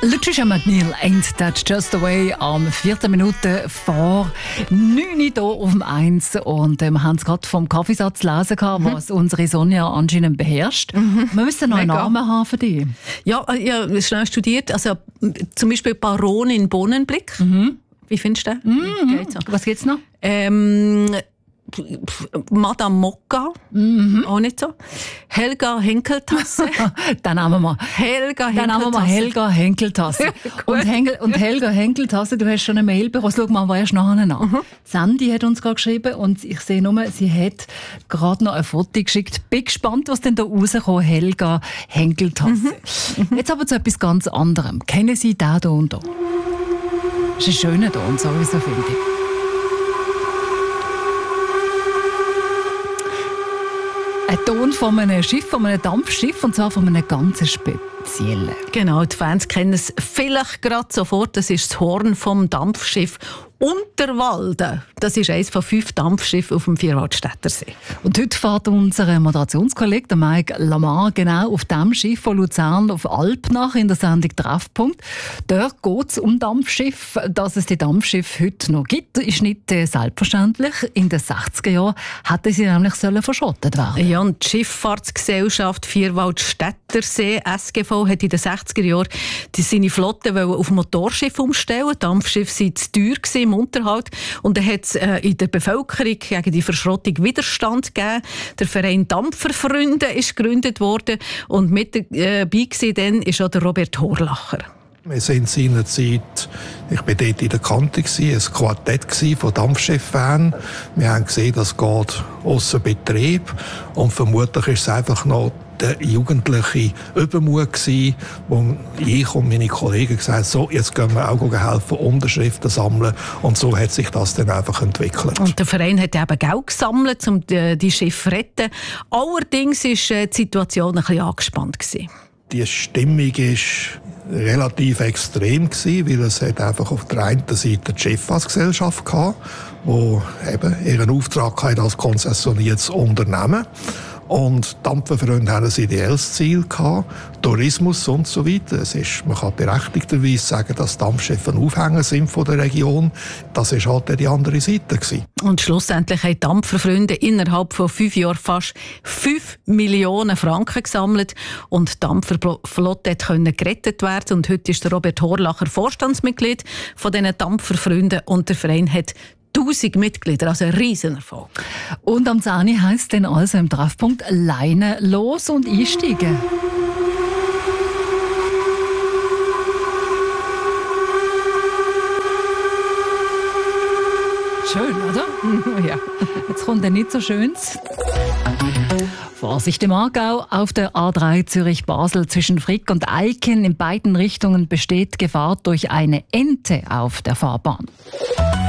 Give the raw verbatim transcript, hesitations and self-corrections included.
Lucia McNeil, Ain't That Just the Way, am vierzehn Minuten vor neun Uhr hier auf dem eins. Und äh, wir haben es gerade vom Kaffeesatz lesen gehabt, mhm. was unsere Sonja anscheinend beherrscht. Mhm. Wir müssen noch einen Mega. Namen haben für dich. Ja, ich habe schnell studiert. Also, zum Beispiel Baronin Bohnenblick. Mhm. Wie findest du den? Mhm. Geht's so. Was gibt's noch? Ähm, Madame Mokka, Mhm. auch nicht so. Helga Henkeltasse. Dann haben wir Helga Dann haben wir mal Henkeltasse. Helga Henkeltasse. und, Hengel, und Helga Henkeltasse, du hast schon eine Mail bekommen. Schau mal, wer ist nachher nach? Mhm. Sandy hat uns gerade geschrieben und ich sehe nur, sie hat gerade noch ein Foto geschickt. Bin gespannt, was denn da rauskommt, Helga Henkeltasse. Mhm. Jetzt aber zu etwas ganz anderem. Kennen Sie den hier und da? Das ist ein schöner Ton, sowieso, finde ich. Ein Ton von einem Schiff, von einem Dampfschiff, und zwar von einem ganz speziellen. Genau, die Fans kennen es vielleicht gerade sofort. Das ist das Horn vom Dampfschiff Unterwalden. Das ist eines von fünf Dampfschiffen auf dem Vierwaldstättersee. Und heute fährt unser Moderationskollege, der Mike Lamar, genau auf dem Schiff von Luzern auf Alpnach in der Sendung «Treffpunkt». Dort geht es um Dampfschiff. Dass es die Dampfschiffe heute noch gibt, ist nicht äh, selbstverständlich. In den sechziger Jahren hätten sie nämlich sollen verschrottet werden. Ja, und die Schifffahrtsgesellschaft Vierwaldstättersee, S G V, hat in den sechziger Jahren die seine Flotte auf Motorschiffe umstellen. Dampfschiffe waren zu teuer im Unterhalt. Und dann hat es äh, in der Bevölkerung gegen die Verschrottung Widerstand gegeben. Der Verein Dampferfreunde ist gegründet worden. Und mit dabei äh, dann ist auch der Robert Horlacher. Wir sind seinerzeit, ich war dort in der Kante, ein Quartett von Dampfschifffans. Wir haben gesehen, das geht ausser Betrieb. Und vermutlich ist es einfach noch der jugendliche Übermut gewesen, wo ich und meine Kollegen gesagt haben, so, jetzt gehen wir auch helfen, Unterschriften sammeln. Und so hat sich das dann einfach entwickelt. Und der Verein hat eben Geld gesammelt, um die, die Schiffe zu retten. Allerdings war die Situation ein bisschen angespannt gewesen. Die Stimmung war relativ extrem gewesen, weil es hat einfach auf der einen Seite die Schifffahrtsgesellschaft gehabt, die eben ihren Auftrag hatte als konzessioniertes Unternehmen. Und Dampferfreunde hatten ein ideelles Ziel gehabt, Tourismus und so weiter. Es ist, man kann berechtigterweise sagen, dass Dampfschiffe ein Aufhänger sind von der Region. Das war halt die andere Seite gewesen. Und schlussendlich haben Dampferfreunde innerhalb von fünf Jahren fast fünf Millionen Franken gesammelt und die Dampferflotte konnte gerettet werden. Und heute ist der Robert Horlacher Vorstandsmitglied von diesen Dampferfreunden und der Verein hat tausend Mitglieder, also ein Riesenerfolg. Und am zehn heisst es dann also im Treffpunkt Leine los und einsteigen. Schön, oder? Ja. Jetzt kommt ein nicht so schönes. Vorsicht im Aargau, auf der A drei Zürich-Basel zwischen Frick und Eiken in beiden Richtungen besteht Gefahr durch eine Ente auf der Fahrbahn.